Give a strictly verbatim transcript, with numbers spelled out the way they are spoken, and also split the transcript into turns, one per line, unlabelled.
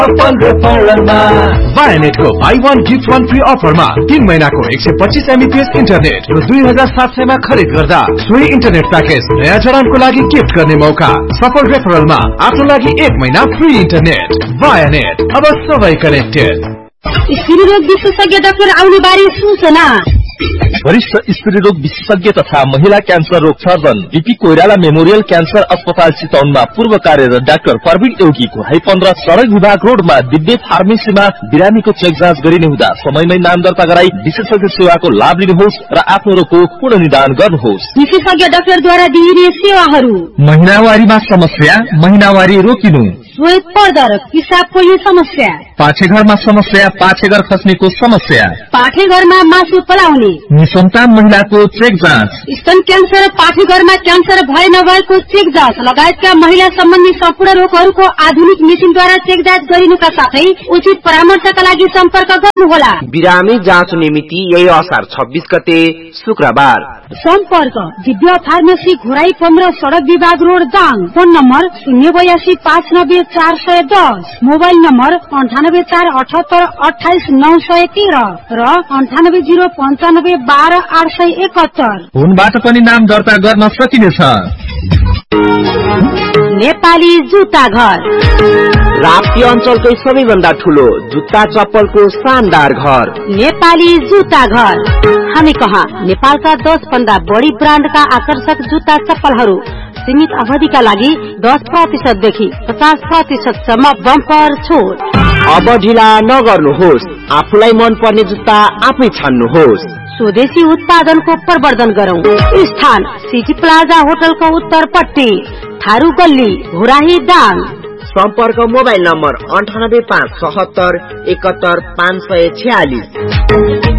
सफल रेफरलमा वायनेटको by one gift one free अफरमा तीन महीनाको एक सय पच्चीस एमबीपीएस इन्टरनेट र दुई हजार सात सयमा खरिद गर्दा सोही इन्टरनेट प्याकेज नयाँ जडानको लागि गिफ्ट गर्ने मौका। सफल रेफरलमा आफ्नो लागि एक महिना फ्री इन्टरनेट। वायनेट, अब सबै कनेक्टेड।
स्त्रीरोग विशेषज्ञ डाक्टर आउने बारे सूचना।
वरिष्ठ स्त्रीरोग विशेषज्ञ तथा महिला क्यान्सर रोग surgeon BP Koirala memorial cancer अस्पताल चितवनमा पूर्व कार्यरत डाक्टर प्रवीण एउकीको हाई पन्ध्र सड़क विभाग रोडमा दिव्य फार्मेसीमा बिरामीको चेक जाँच गरिने हुँदा समयमै नाम दर्ता गराई विशेषज्ञ सेवाको लाभ लिनुहोस् र आफ्नो रोगको पूर्ण निदान गर्नुहोस्।
विशेषज्ञ डाक्टरद्वारा दिइने सेवाहरू:
महिनावारीमा समस्या, महिनावारी रोकिनु,
श्वेत पर्दर, पिसाब पोल्ने समस्या,
पाठेघरमा समस्या, पाठेघर खस्नेको समस्या,
पाठेघरमा मासु पलाउने,
निसन्तान महिलाको चेक जाँच,
स्तन क्यान्सर, पाठेघरमा क्यान्सर भए नभएको चेक जाँच लगायतका महिला सम्बन्धी सम्पूर्ण रोगहरूको आधुनिक मेसिनद्वारा चेक जाँच गरिनुका साथै उचित परामर्शका लागि सम्पर्क गर्नुहोला।
बिरामी जाँच निमिति यही असार छब्बीस गते शुक्रबार।
सम्पर्क दिव्य फार्मेसी घोराई पन्ध्र सड़क विभाग रोड दाङ। फोन नम्बर शून्य बयासी पाँच नब्बे चार सय दस, मोबाइल नम्बर अन्ठानब्बे चार अठहत्तर अठाइस नौ सय तेह्र र अन्ठानब्बे जीरो पन्चानब्बे बाह्र आठ सय एकहत्तर।
फोनबाट पनि नाम दर्ता गर्न सकिनेछ।
नेपाली जुत्ता घर,
राप्ती अञ्चलकै सबैभन्दा ठूलो जुत्ता चप्पलको शानदार घर
नेपाली जुत्ता घर। हामी कहाँ नेपालका दस भन्दा बढी ब्रान्डका आकर्षक जुत्ता चप्पलहरू सीमित अवधिका लागि दस प्रतिशत देखि पचास प्रतिशत सम्म बम्पर छुट।
अब ढिला नगर्नुहोस्, आफूलाई मन पर्ने जुत्ता आफै छान्नुहोस्।
स्वदेशी उत्पादनको प्रवर्धन गरौं। स्थान सिटी प्लाजा होटलको उत्तरपट्टि, थारू गल्ली, घोराही दाङ।
सम्पर्क मोबाइल नम्बर अन्ठानब्बे पाँच सतहत्तर एकहत्तर पाँच सय छयालिस।